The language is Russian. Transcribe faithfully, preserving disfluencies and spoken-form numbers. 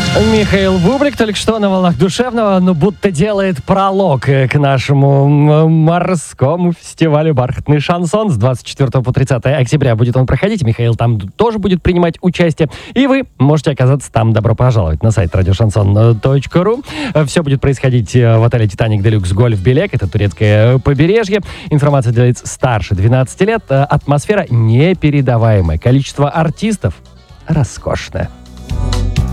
Михаил Бублик только что на волнах душевного, но будто делает пролог к нашему морскому фестивалю «Бархатный шансон». С двадцать четвёртого по тридцатое октября будет он проходить. Михаил там тоже будет принимать участие. И вы можете оказаться там. Добро пожаловать на сайт радиошансон точка ру. Все будет происходить в отеле «Титаник Делюкс Гольф Белек». Это турецкое побережье. Информация для лиц старше двенадцати лет. Атмосфера непередаваемая. Количество артистов роскошное.